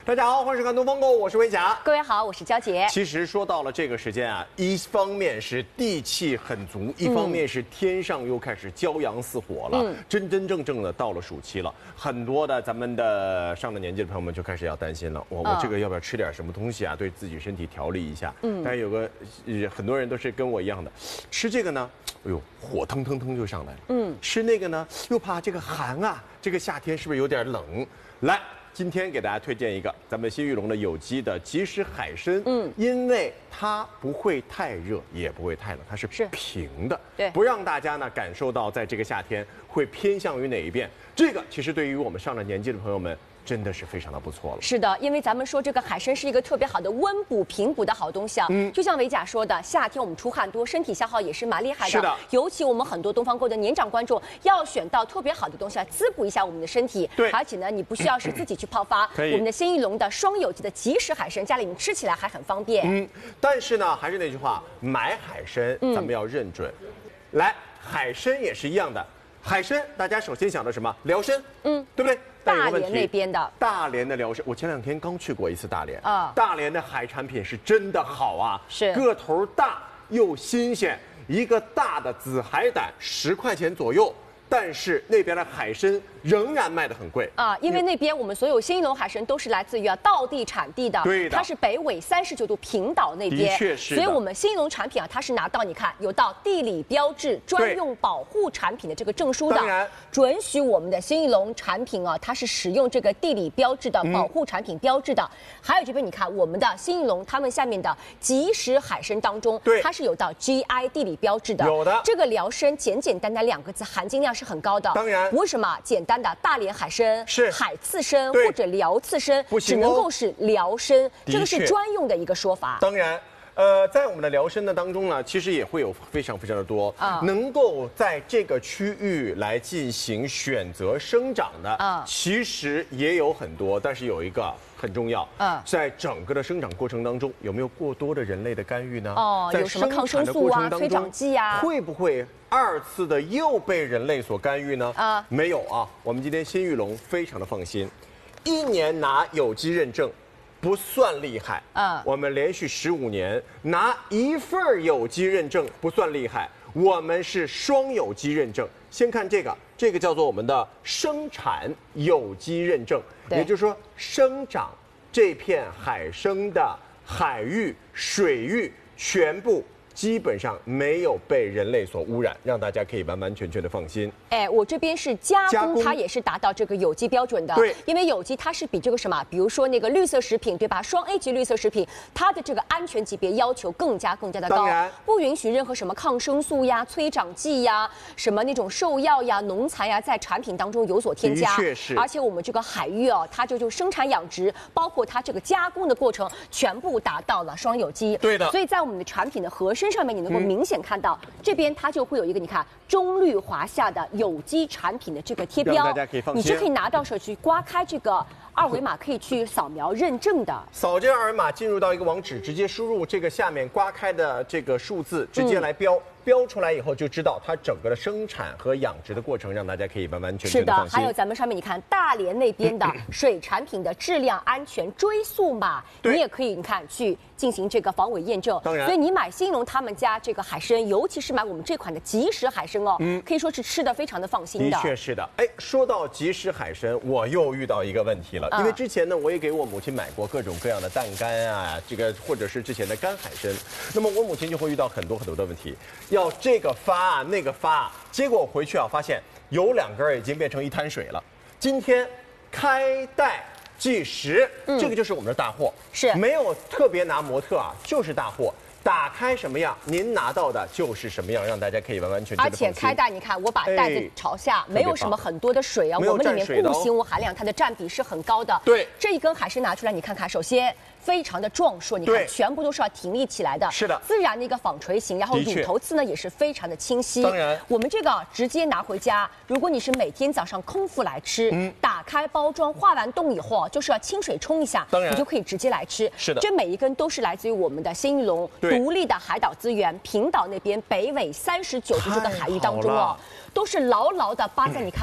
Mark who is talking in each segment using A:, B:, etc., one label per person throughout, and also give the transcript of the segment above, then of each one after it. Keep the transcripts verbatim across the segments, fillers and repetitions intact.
A: 大家好，欢迎收看《东方购》，我是维甲。
B: 各位好，我是娇姐。
A: 其实说到了这个时间啊，一方面是地气很足，一方面是天上又开始骄阳似火了，嗯、真真正正的到了暑期了。很多的咱们的上了年纪的朋友们就开始要担心了，我我这个要不要吃点什么东西啊，对自己身体调理一下。嗯，但是有个、呃、很多人都是跟我一样的，吃这个呢，哎呦，火腾腾腾就上来了。嗯，吃那个呢，又怕这个寒啊，这个夏天是不是有点冷？来。今天给大家推荐一个咱们新玉龙的有机的即食海参，嗯，因为它不会太热，也不会太冷，它是平的，
B: 对，
A: 不让大家呢感受到在这个夏天会偏向于哪一边。这个其实对于我们上了年纪的朋友们。真的是非常的不错了。
B: 是的，因为咱们说这个海参是一个特别好的温补平补的好东西啊。嗯，就像维甲说的，夏天我们出汗多，身体消耗也是蛮厉害的。
A: 是的，
B: 尤其我们很多东方购的年长观众要选到特别好的东西来滋补一下我们的身体。
A: 对，
B: 而且呢，你不需要是自己去泡发，
A: 可以。
B: 我们的新玉龙的双有机的即食海参，家里面吃起来还很方便。
A: 嗯，但是呢，还是那句话，买海参咱们要认准。嗯、来，海参也是一样的。海参，大家首先想到什么？辽参，嗯，对不对？
B: 大连那边的
A: 大连的辽参，我前两天刚去过一次大连啊。大连的海产品是真的好啊，
B: 是
A: 个头大又新鲜，一个大的紫海胆十块钱左右。但是那边的海参仍然卖得很贵
B: 啊，因为那边我们所有新玉龙海参都是来自于啊道地产地的，
A: 对的，
B: 它是北纬三十九度平岛那边，
A: 的确是，
B: 所以我们新玉龙产品啊，它是拿到你看有到地理标志专用保护产品的这个证书的，
A: 当然
B: 准许我们的新玉龙产品啊，它是使用这个地理标志的保护产品标志的。嗯、还有这边你看我们的新玉龙，他们下面的即食海参当中，
A: 对，
B: 它是有到 G I 地理标志的，
A: 有的。
B: 这个辽参简简单单两个字，含金量是很高的。
A: 当然，
B: 为什么简单的大连海参
A: 是
B: 海刺参或者辽刺参，只能够是辽参，这个是专用的一个说法。
A: 当然。呃，在我们的辽参的当中呢，其实也会有非常非常的多，啊、能够在这个区域来进行选择生长的，啊、其实也有很多，但是有一个很重要，啊、在整个的生长过程当中，有没有过多的人类的干预呢？
B: 哦，有什么抗生素啊、催长剂啊，
A: 会不会二次的又被人类所干预呢？啊，没有啊，我们今天新玉龙非常的放心，一年拿有机认证。不算厉害，嗯，我们连续十五年拿一份有机认证不算厉害，我们是双有机认证。先看这个，这个叫做我们的生产有机认证，也就是说生长这片海参的海域、水域全部。基本上没有被人类所污染，让大家可以完完全全的放心。
B: 哎，我这边是加工，它也是达到这个有机标准的。
A: 对，
B: 因为有机它是比这个什么，比如说那个绿色食品，对吧？双 A 级绿色食品，它的这个安全级别要求更加更加的高，
A: 当然
B: 不允许任何什么抗生素呀、催长剂呀、什么那种兽药呀、农残呀，在产品当中有所添加。
A: 的确是。
B: 而且我们这个海域哦，它就就生产养殖，包括它这个加工的过程，全部达到了双有机。
A: 对的。
B: 所以在我们的产品的盒身上面，你能够明显。显看到这边它就会有一个你看中绿华夏的有机产品的这个贴标，
A: 大家可以放心，
B: 你就可以拿到手去刮开这个二维码，可以去扫描认证的。
A: 扫这个二维码进入到一个网址，直接输入这个下面刮开的这个数字，直接来标。嗯标出来以后就知道它整个的生产和养殖的过程，让大家可以完完全全的放心。
B: 是的，还有咱们上面你看大连那边的水产品的质量安全追溯码，你也可以你看去进行这个防伪验证。
A: 当然，
B: 所以你买新龙他们家这个海参，尤其是买我们这款的即食海参哦，嗯，可以说是吃的非常的放心的。
A: 的确是的。哎，说到即食海参，我又遇到一个问题了，嗯、因为之前呢我也给我母亲买过各种各样的蛋干啊，这个或者是之前的干海参，那么我母亲就会遇到很多很多的问题。要这个发啊，那个发啊，结果我回去啊，发现有两根已经变成一滩水了。今天开袋即食，嗯、这个就是我们的大货，
B: 是
A: 没有特别拿模特啊，就是大货。打开什么样，您拿到的就是什么样，让大家可以完完全全的放心。
B: 而且开袋，你看我把袋子朝下，没有什么很多的水啊，我们里面固形物含量它的占比是很高的。
A: 对，
B: 这一根海参拿出来，你看看，首先。非常的壮硕，你看全部都是要挺立起来的，
A: 是的，
B: 自然的一个纺锤形，然后乳头刺呢也是非常的清晰。
A: 当然，
B: 我们这个直接拿回家，如果你是每天早上空腹来吃，嗯，打开包装化完冻以后，就是要清水冲一下，
A: 当然
B: 你就可以直接来吃。
A: 是的，
B: 这每一根都是来自于我们的新玉龙独立的海岛资源，平岛那边北纬三十九度这个海域当中哦，都是牢牢的扒在你看。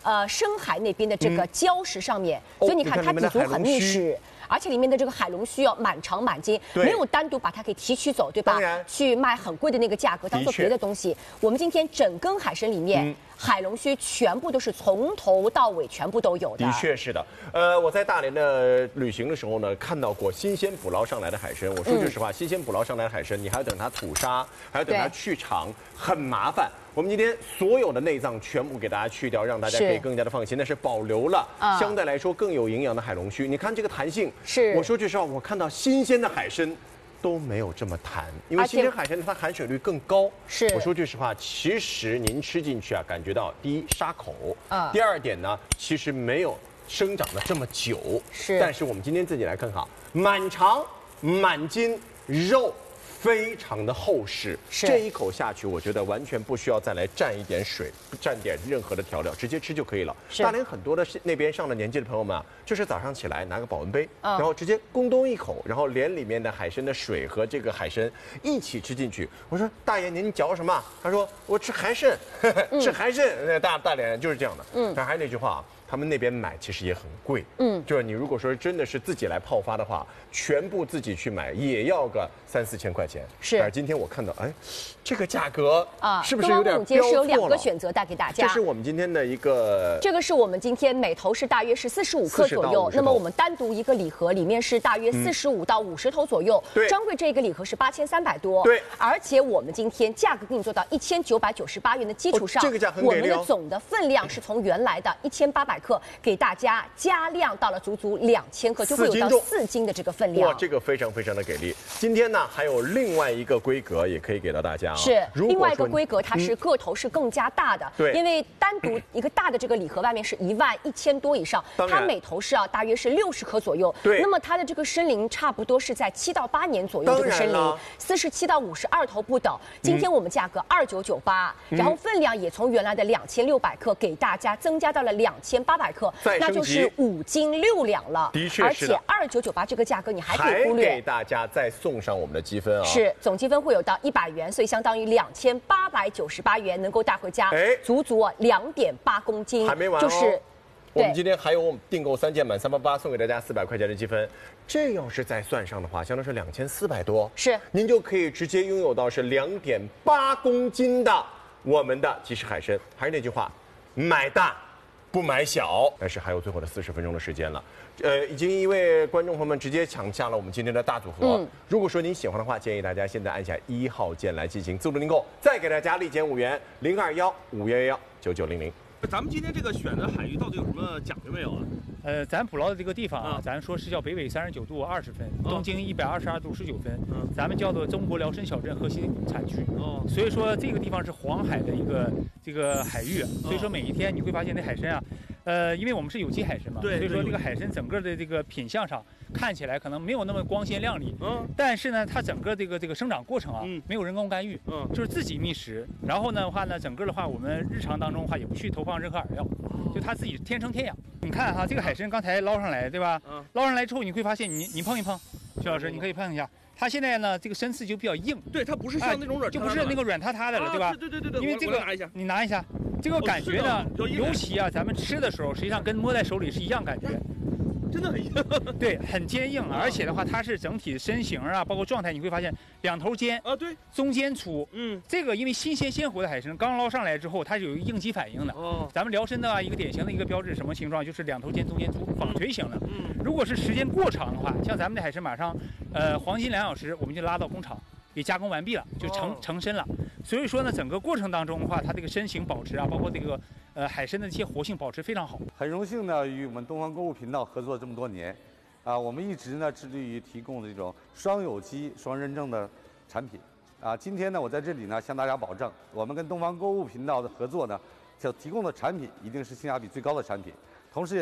B: 呃深海那边的这个礁石上面，
A: 哦
B: 所以你看它
A: 你看里面的
B: 底足很密
A: 海龙须
B: 实。而且里面的这个海龙须哦，满长满金，
A: 对
B: 没有单独把它给提取走，对吧？
A: 当然
B: 去卖很贵的那个价格，当做
A: 的确
B: 别的东西。我们今天整根海参里面，
A: 嗯
B: 海龙须全部都是从头到尾全部都有的。
A: 的确是的，呃，我在大连的旅行的时候呢，看到过新鲜捕捞上来的海参。我说句实话，新鲜捕捞上来的海参，你还要等它吐沙，还要等它
B: 对
A: 去肠，很麻烦。我们今天所有的内脏全部给大家去掉，让大家
B: 是
A: 可以更加的放心。但是保留了
B: 啊
A: 相对来说更有营养的海龙须。你看这个弹性，
B: 是
A: 我说句实话，我看到新鲜的海参都没有这么弹，因为
B: 而且
A: 新鲜海参它含水率更高。
B: 是
A: 我说句实话，其实您吃进去啊，感觉到第一沙口，
B: 啊
A: 第二点呢，其实没有生长的这么久。
B: 是
A: 但是我们今天自己来看看，满肠满筋，肉非常的厚实，
B: 是
A: 这一口下去，我觉得完全不需要再来蘸一点水，不蘸点任何的调料，直接吃就可以了。
B: 是
A: 大连很多的是那边上了年纪的朋友们啊，就是早上起来拿个保温杯，
B: 嗯
A: 然后直接咕咚一口，然后连里面的海参的水和这个海参一起吃进去。我说大爷您嚼什么？他说我吃海参，吃海参。那大大连人就是这样的。嗯，但还是那句话啊。他们那边买其实也很贵，嗯，就是你如果说真的是自己来泡发的话，全部自己去买也要个三四千块钱。
B: 是
A: 但是今天我看到，哎，这个价格
B: 啊，
A: 是不是有点
B: 东方母街是有
A: 标错了？
B: 两个选择带给大家。
A: 这是我们今天的一个，
B: 这个是我们今天每头是大约是四十五克左右，
A: 四十到五十
B: 那么我们单独一个礼盒里面是大约四十五到五十头左右。
A: 对
B: 专柜这个礼盒是八千三百多。
A: 对，
B: 而且我们今天价格给你做到一千九百九十八元的基础上，
A: 哦这个价很
B: 我
A: 给力哦
B: 们的总的分量是从原来的一千八百克给大家加量到了足足两千克，就会有到
A: 四斤重
B: 四斤的这个分量。
A: 哇，这个非常非常的给力。今天呢，还有另外一个规格也可以给到大家啊。
B: 是
A: 如果
B: 另外一个
A: 说
B: 规格，它是个头是更加大的，
A: 对
B: 因为单独一个大的这个礼盒外面是一万一千多以上，
A: 当然
B: 它每头是要大约是六十颗左右，
A: 对
B: 那么它的这个生龄差不多是在七到八年左右
A: 当
B: 这个生龄
A: 然了，
B: 四十七到五十二头不等。今天我们价格二九九八，然后分量也从原来的两千六百克给大家增加到了两千八百克，
A: 再升级
B: 那就是五斤六两了。
A: 的确
B: 而且
A: 是的
B: 二九九八这个价格你还可
A: 还
B: 以忽略
A: 给。大家再送上我们的积分啊。
B: 是总积分会有到一百元，所以相当于两千八百九十八元能够带回家，
A: 哎
B: 足足两点八公斤，
A: 还没完哦。
B: 就是对
A: 我们今天还有订购三件满三八八，送给大家四百块钱的积分。这要是再算上的话，相当是两千四百多。
B: 是
A: 您就可以直接拥有到是两点八公斤的我们的即食海参。还是那句话，买大不买小。但是还有最后的四十分钟的时间了，呃，已经一位观众朋友们直接抢下了我们今天的大组合。
B: 嗯
A: 如果说您喜欢的话，建议大家现在按下一号键来进行自助订购，再给大家立减五元，零二幺五幺幺幺九九零零。
C: 咱们今天这个选的海域到底有什么讲究没有啊？
D: 呃，咱捕捞的这个地方啊，
C: 啊
D: 咱说是叫北纬三十九度二十分，
C: 哦
D: 东经一百二十二度十九分，
C: 嗯
D: 咱们叫做中国辽参小镇核心产区。
C: 哦
D: 所以说这个地方是黄海的一个这个海域，
C: 哦
D: 所以说每一天你会发现那海参啊，呃，因为我们是有机海参嘛，
C: 对
D: 所以说
C: 对
D: 这个海参整个的这个品相上看起来可能没有那么光鲜亮丽，
C: 嗯
D: 但是呢，它整个这个这个生长过程啊，
C: 嗯
D: 没有人工干预，
C: 嗯
D: 就是自己觅食。然后呢的话呢，整个的话，我们日常当中的话也不去投放任何饵料，就它自己天生天养。你看哈，这个海参刚才捞上来，对吧？
C: 嗯
D: 捞上来之后，你会发现你你碰一碰，徐老师，你可以碰一下。它现在呢，这个身刺就比较硬，
C: 对，它不是
D: 哎
C: 像那种软
D: 就
C: 塌塌的，
D: 不是那个软塌塌的了，
C: 啊
D: 对吧？
C: 对对对对，我
D: 因为这个
C: 我拿一下，
D: 你拿一下，这个感觉呢
C: 哦是的，比较硬
D: 尤其啊，咱们吃的时候，实际上跟摸在手里是一样感觉。
C: 真的很硬。
D: 对，很坚硬，
C: 啊
D: 而且的话，它是整体身形啊，包括状态，你会发现两头尖，
C: 啊，对，
D: 中间粗。
C: 嗯，
D: 这个因为新鲜鲜活的海参刚捞上来之后，它是有一个应激反应的。
C: 哦，
D: 咱们辽参的话，一个典型的一个标志什么形状？就是两头尖，中间粗，纺锤型的。
C: 嗯，
D: 如果是时间过长的话，像咱们的海参，马上，呃，黄金两小时我们就拉到工厂，给加工完毕了，就成
C: 哦
D: 成身了。所以说呢，整个过程当中的话，它这个身形保持啊，包括这个呃海参的这些活性保持非常好。
E: 很荣幸呢，与我们东方购物频道合作这么多年，啊，我们一直呢致力于提供这种双有机、双认证的产品。啊，今天呢，我在这里呢向大家保证，我们跟东方购物频道的合作呢，所提供的产品一定是性价比最高的产品，同时也。